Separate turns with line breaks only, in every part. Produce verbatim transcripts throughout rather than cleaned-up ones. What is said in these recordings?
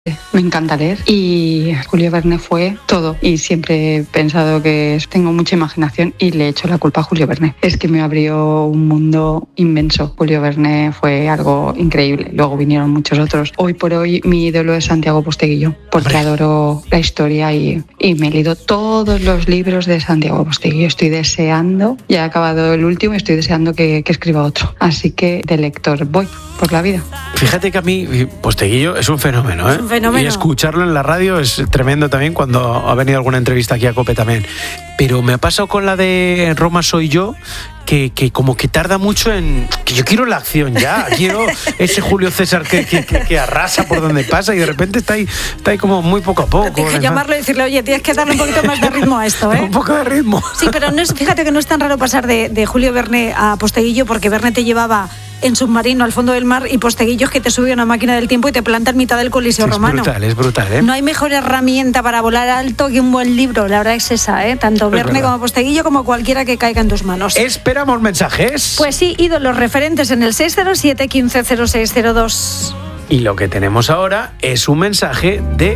Me encanta leer y Julio Verne fue todo y siempre he pensado que tengo mucha imaginación y le echo la culpa a Julio Verne. Es que me abrió un mundo inmenso. Julio Verne fue algo increíble. Luego vinieron muchos otros. Hoy por hoy mi ídolo es Santiago Posteguillo porque adoro la historia y, y me he leído todos los libros de Santiago Posteguillo. Estoy deseando, ya he acabado el último y estoy deseando que, que escriba otro. Así que de lector voy por la vida.
Fíjate que a mí Posteguillo es un fenómeno, ¿eh?
Es un fenómeno.
Y escucharlo en la radio es tremendo también cuando ha venido alguna entrevista aquí a COPE también. Pero me ha pasado con la de Roma soy yo, que, que como que tarda mucho en... Que yo quiero la acción ya, quiero ese Julio César que, que, que, que arrasa por donde pasa y de repente está ahí, está ahí como muy poco a poco.
Tienes que llamarlo y decirle, oye, tienes que darle un poquito más de ritmo a esto, ¿eh?
Un poco de ritmo.
Sí, pero no es, fíjate que no es tan raro pasar de, de Julio Verne a Posteguillo, porque Verne te llevaba en submarino al fondo del mar y Posteguillo es que te sube a una máquina del tiempo y te planta en mitad del Coliseo
Sí,
romano.
Es brutal, es brutal, ¿eh?
No hay mejor herramienta para volar alto que un buen libro, la verdad es esa, ¿eh? Tanto
Es
Verne
verdad.
como Posteguillo como cualquiera que caiga en tus manos.
Esperamos mensajes.
Pues sí, ídolos referentes en el seis cero siete, quince cero seis cero dos.
Y lo que tenemos ahora es un mensaje de...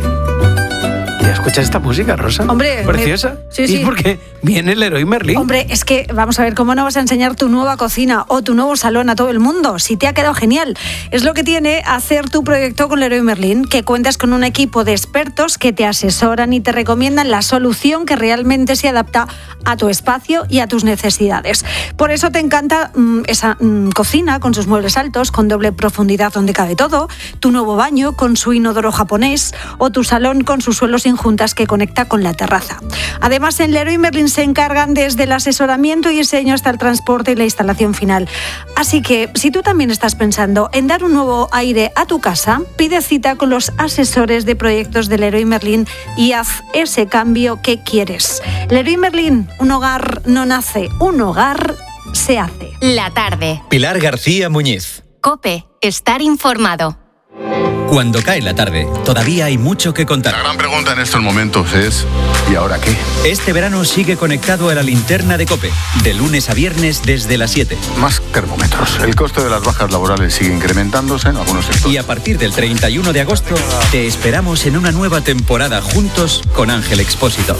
¿Ya escuchas esta música, Rosa?
Hombre,
preciosa.
me- sí,
y
sí.
es porque viene el Leroy Merlin.
Hombre, es que vamos a ver, ¿cómo no vas a enseñar tu nueva cocina o tu nuevo salón a todo el mundo? Si te ha quedado genial. Es lo que tiene hacer tu proyecto con Leroy Merlin, que cuentas con un equipo de expertos que te asesoran y te recomiendan la solución que realmente se adapta a tu espacio y a tus necesidades. Por eso te encanta mmm, esa mmm, cocina con sus muebles altos, con doble profundidad donde cabe todo, tu nuevo baño con su inodoro japonés o tu salón con sus suelos sin juntas que conecta con la terraza. Además, en Leroy Merlin se encargan desde el asesoramiento y diseño hasta el transporte y la instalación final. Así que, si tú también estás pensando en dar un nuevo aire a tu casa, pide cita con los asesores de proyectos de Leroy Merlin y haz ese cambio que quieres. Leroy Merlin, un hogar no nace, un hogar se hace.
La tarde.
Pilar García Muñiz.
COPE. Estar informado.
Cuando cae la tarde, todavía hay mucho que contar.
La gran pregunta en estos momentos es ¿y ahora qué?
Este verano sigue conectado a la linterna de COPE, de lunes a viernes desde las siete.
Más termómetros. El coste de las bajas laborales sigue incrementándose en algunos sectores.
Y a partir del treinta y uno de agosto, te esperamos en una nueva temporada juntos con Ángel Expósito.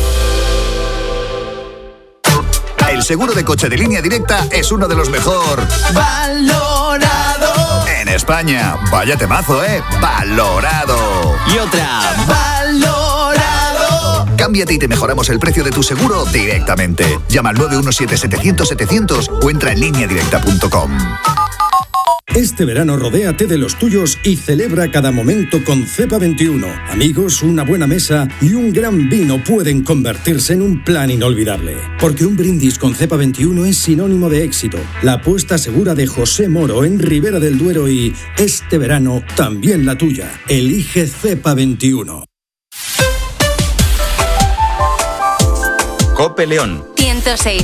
El seguro de coche de Línea Directa es uno de los mejor valorado en España. Vaya temazo, ¿eh? Valorado.
Y otra.
Valorado. Cámbiate y te mejoramos el precio de tu seguro directamente. Llama al nueve uno siete, setecientos, setecientos o entra en línea directa punto com.
Este verano rodéate de los tuyos y celebra cada momento con Cepa veintiuno. Amigos, una buena mesa y un gran vino pueden convertirse en un plan inolvidable. Porque un brindis con Cepa veintiuno es sinónimo de éxito. La apuesta segura de José Moro en Ribera del Duero y este verano también la tuya. Elige Cepa veintiuno.
COPE León.
ciento seis